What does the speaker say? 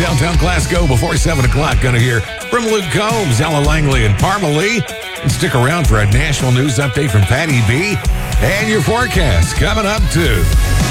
Downtown Glasgow before 7 o'clock. Going to hear from Luke Combs, Ella Langley, and Parma Lee. And stick around for a national news update from Patty B. And your forecast coming up, too.